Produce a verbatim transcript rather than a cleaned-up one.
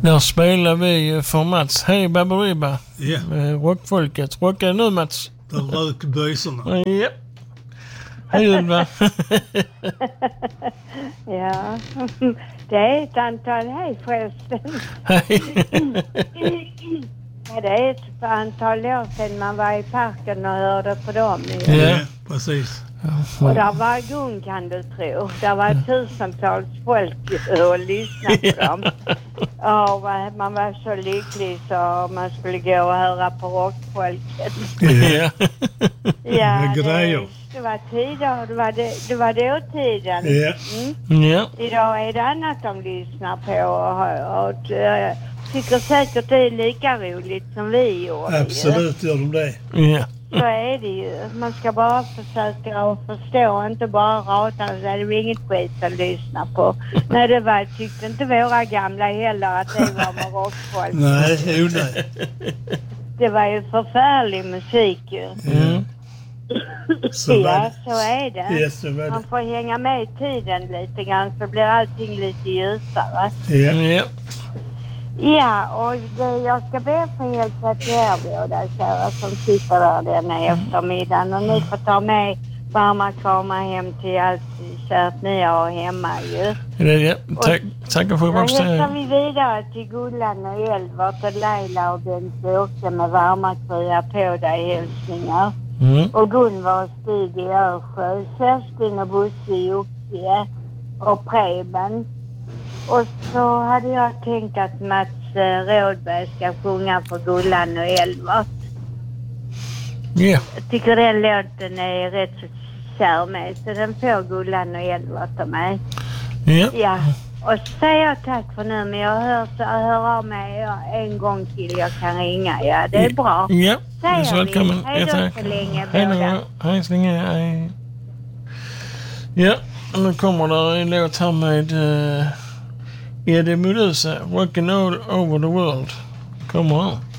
Där spelar vi för Mats. Hej Baberiba. Ja. Med rockfolket. Rockar nu Mats? Där rök böjsorna. Ja. Hej Ylva. Ja, det är ett antal, hej förresten. Hej. Ja, det är ett antal år sedan man var i parken och hörde på dem. Ja, Ja, precis. Och där var gung, kan du tro. Där var tusentals folk och lyssnade på dem. Och man var så lycklig så man skulle gå och höra på rockfolket. Ja. Ja, det, det, det var tider, det var, det, det var dåtiden. Ja. Mm. Ja. Idag är det annat de lyssnar på och, och, och tycker säkert det är lika roligt som vi gjorde. Absolut gör de det. Ja. Så är det ju. Man ska bara försöka att förstå, inte bara rata. Det är inget skit att lyssna på. Nej, det var, tyckte inte våra gamla heller att det var med rockfolk. Nej, jo nej. Det var ju förfärlig musik ju. Mm. Så ja, var så är det. Ja, så var Man det. får hänga med i tiden lite grann så blir allting lite ljusare. Ja. Ja. Ja, och det, jag ska be för hälsa till er båda kära som sitter där denna eftermiddagen. Och ni får ta med varma kramar hem till allt kärt ni har hemma ju. Det, ja. Tack, tackar för Då hälsar uppmärksamheten. vi vidare till Gullan och Elvart och Leila och Bengt-Åke med varma krya på dig hälsningar. Mm. Och Gunvar och Stig i Örsjö, Kerstin och Bosse i Uppie och Preben. Och så hade jag tänkt att Mats eh, Rådberg ska sjunga för Gullan och Elvart. Ja. Jag tycker den låten är rätt så kär med, så den får Gullan och Elvart av mig. Ja. Ja, och så säger jag tack för nu, men jag hör, så, jag hör av mig en gång till jag kan ringa. Ja, det är bra. Ja. Säger Så välkommen. vi. Hej Ja, då tack. så länge Hej båda. då. Hej så länge. Hej. Ja, nu kommer där en låt här med uh, Eddie Meduza, Rockin' All Over the World. Kommer här.